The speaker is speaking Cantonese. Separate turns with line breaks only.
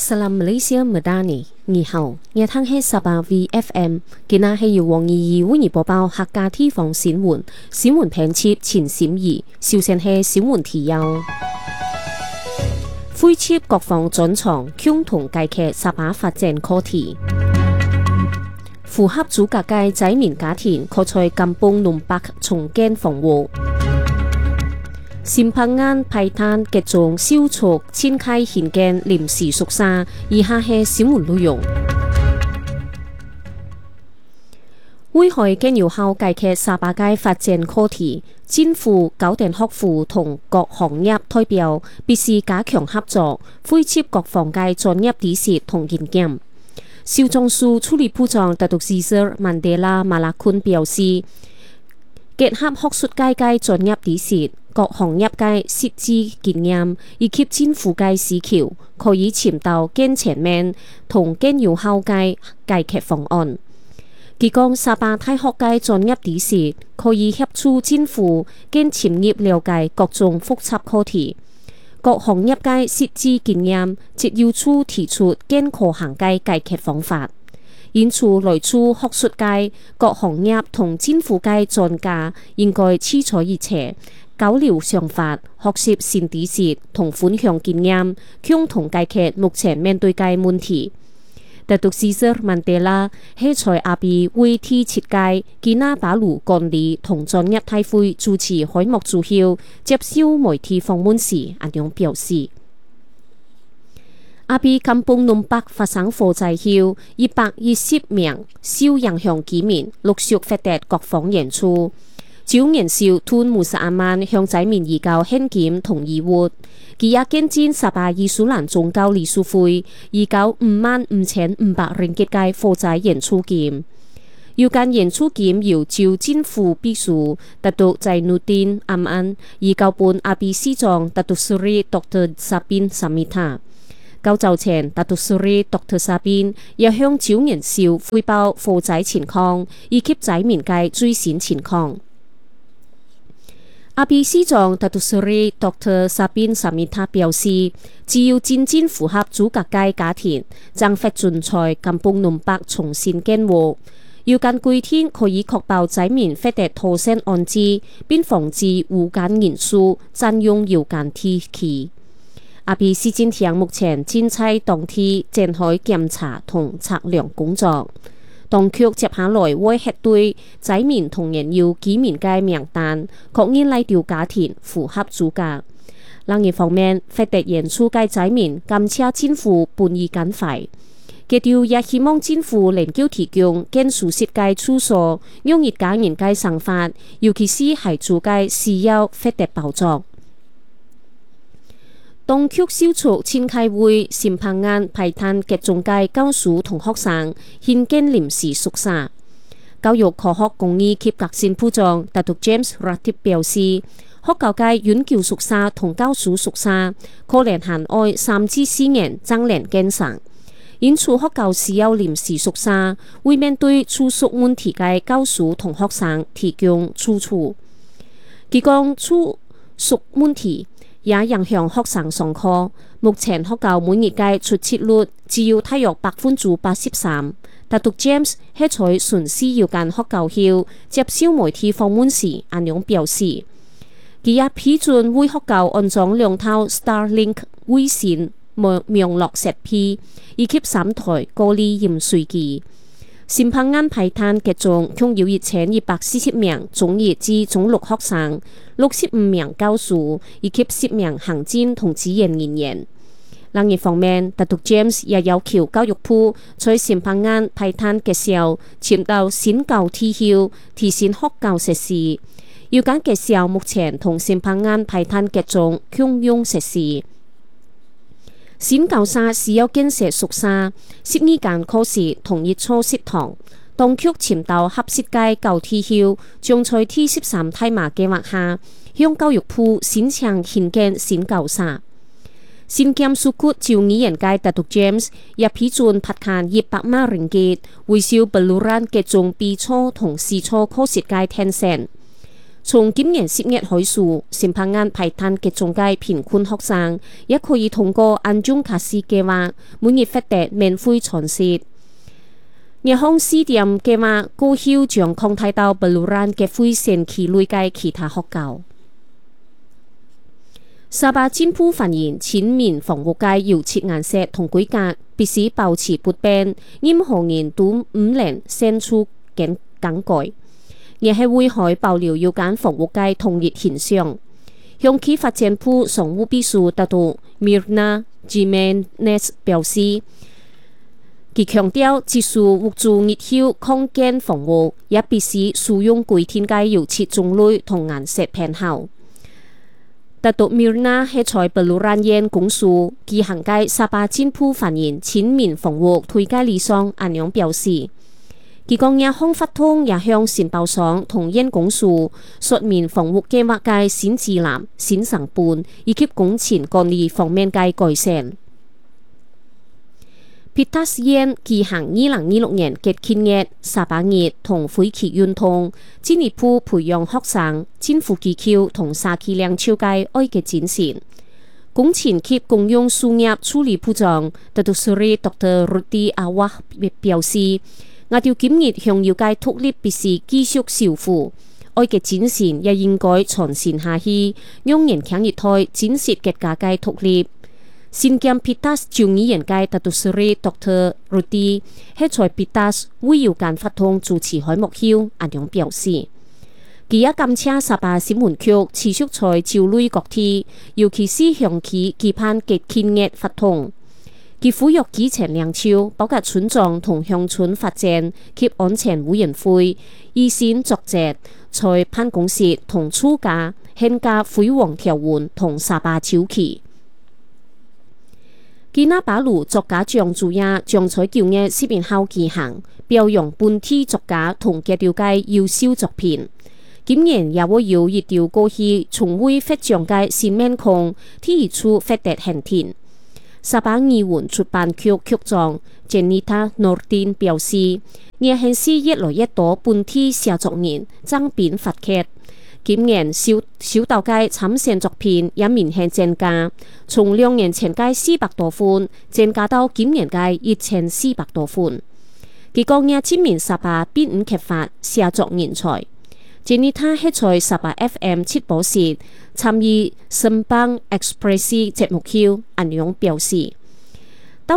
Salam Malaysia Madani， 你好，熱聽係18 VFM， 今日係由黃怡怡為你播報客家地方新聞，新聞編輯陳閃儀，首先係新聞提要。恢復國防專長，共同解決18發展課題。符合資格嘅仔民家庭可在金崩農北重建房屋。審判案排攤集中消除遷開興建臨時宿舍，以下係新聞內容。為可更有效解決18個發展課題，政府9電學府同各行業代表必須加強合作，恢復國防界專業知識同經驗。少壯署處理部長特獨司長曼德拉馬拉坤表示，結合學術界嘅專業知識、各行業界實際經驗以及政府界需求，可以尋到更全面同更有效嘅解決方案。佢講18大學界專業知識可以協助政府更深入了解各種複雜課題，各行業界實際經驗則要處提出更可行嘅解決方法。因此，來自學術界、各行業同政府界專家應該切磋一切，交流想法，學習新知識同分享經驗，共同解決目前面對嘅問題。特獨司長曼德拉係在阿比為提設計吉拿巴魯管理同專業大會主持開幕之後，接受媒體訪問時，咁樣表示。阿比金崩農北發生火災後，120名受影響居民陸續發達各方援助。朝年少吞50萬向仔民移交現金同衣物，佢也捐贈18伊斯蘭宗教理事會移交55,500ringgit嘅火災援助金。有關援助金由州政府秘書特獨Zainuddin Aman移交本阿比市長特獨Sri Dr. Sabin Samita。較早前，特獨Sri Dr. Sabin 也向朝年少匯報火災情況以及仔民嘅最新情況。阿比市長特獨Sri Dr. Sabin Samita 表示，只要真正符合資格嘅家庭，將發盡在金崩農北重新建屋。有關規定可以確保仔民發達妥善安置，並防止無間人數佔用有關地區。阿比市政廳目前正在當地展開檢查同測量工作，當局接下來會核對仔民同原有居民嘅名單，確認來調家庭符合資格。另一方面，發達援助嘅仔民感謝政府本意關懷，佢哋也希望政府能夠提供更舒適嘅處所，讓一家人嘅生活，尤其是係住嘅需要發達保障。當局消除遷開會審判案排攤集中嘅教師同學生興建臨時宿舍。教育科學工藝及革新部長特獨 James Ratip 表示，學校嘅遠距宿舍同教師宿舍可能限愛3至4年增年建成，因此學校需要臨時宿舍，為面對住宿問題嘅教師同學生提供住處。佢講住宿問題也影響學生上課。目前學校每日嘅出席率只有大約83%。特獨 James 喺在巡視有關學校後接受媒體訪問時，咁樣表示，佢也批准為學校安裝2套 Starlink 衛星網絡設備，以及3台過濾鹽水機。審判案排攤集中共有1140名中一至中6學生，65名教師以及10名行政同資源人員。另一方面，特獨 James 也要求教育部在審判案排攤結束簽到新教體後提升學校設施。有關結束目前同審判案排攤集中共用設施。新教室需要建設宿舍，12間課室同一處食堂。當局簽到合適嘅教體後，將在第13大馬計劃下，向教育部申請興建新教室。新檢書局就議員界特獨 James 也批准撥款100萬ringgit，維修布魯蘭集中B初同C初課室嘅聽線。 從今年10月開始，審判案排攤嘅中介貧困學生，也可以通過安中卡斯計劃，每月獲得免費餐食。日方試點計劃高校將擴大到布魯蘭嘅非先期累計其他學校。沙巴政府發言，前面房屋界要設顏色同規格，必須保持不變，任何人都唔能擅出更改。亦係會海保留有關房屋界同一現象。向其發展部常務秘書達到 Mirna Jimenez 表示，佢強調，即使屋主日後擴建房屋，也必須使用規定嘅油漆種類同顏色偏好。達到 Mirna 係在布魯蘭縣公署舉行嘅沙巴政府發言前面房屋推介理想安樣表示。佢講也向發通也向承包商同縣公署說明房屋計劃嘅新指南、新成本以及工程管理方面嘅改善。Pitas 縣舉行2026年嘅慶日、沙巴日同會期運動，進一步培養學生、政府機構同社區領袖嘅愛嘅精神。工程及公用事業處理部長 Datuk Seri Dr. Rudy Awad 表示，我哋今日向要嘅獨立必須繼續守護，愛嘅精神也應該傳承下去，讓年輕一代展示國家嘅獨立。新疆 Pitas 就議員嘅 Datuk Seri Dr. Rudy 喺在 Pitas 會有間發通主持開幕後，安樣表示，佢也感謝沙巴新聞局持續在招累各地，尤其是向其期盼嘅慶日發通。佢呼籲基層領袖，包括村長同鄉村發展及安全委員會，以身作則，在辦公室同處家獻加輝煌條紋同沙巴潮旗。基納巴魯作家獎主也將在9月10號舉行，表揚本地作家同傑條嘅優秀作品。今年也會有一條過去從未獲獎嘅新面孔，第一次獲得肯定。沙巴語文出版局局長 Janita Nordin 表示，也顯示越來越多本地寫作人爭辯發掘。今年小島嘅參選作品也明顯增加，從2年前嘅400多份增加到今年嘅1400多份。佢講也證明沙巴並唔缺乏寫作人才。Janita 喺在沙巴 FM 7播時參與新邦 Express 節目後，安樣表示。